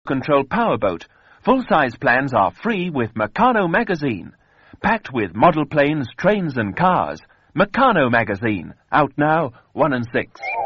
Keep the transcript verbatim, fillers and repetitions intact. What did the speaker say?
control powerboat. Full-size plans are free with Meccano magazine. Packed with model planes, trains and cars. Meccano magazine. Out now, one and six.